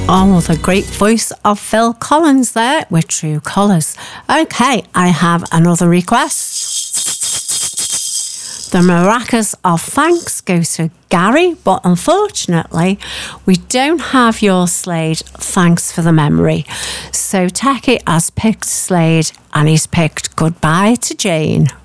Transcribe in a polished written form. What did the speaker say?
Oh, the great voice of Phil Collins there with True Colours. Okay, I have another request. The maracas of thanks go to Gary, but unfortunately, we don't have your Slade Thanks for the Memory. So Techie has picked Slade and he's picked Goodbye to Jane.